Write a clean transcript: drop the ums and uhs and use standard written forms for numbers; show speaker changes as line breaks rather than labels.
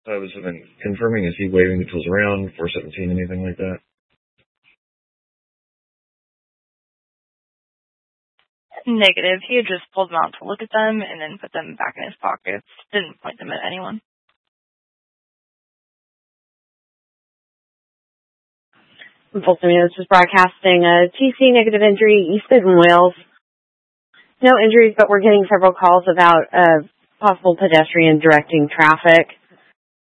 I was confirming, is he waving the tools around, 417, anything like that?
Negative. He had just pulled them out to look at them and then put them back in his pockets. Didn't point them at anyone.
Folsom News is broadcasting a TC negative injury, East Midland, Wales. No injuries, but we're getting several calls about possible pedestrian directing traffic.